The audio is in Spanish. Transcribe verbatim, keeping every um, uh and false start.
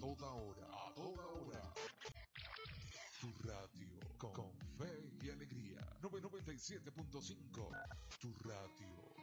toda hora, a toda hora. Tu radio con, con fe y alegría. noventa y siete punto cinco. Tu radio.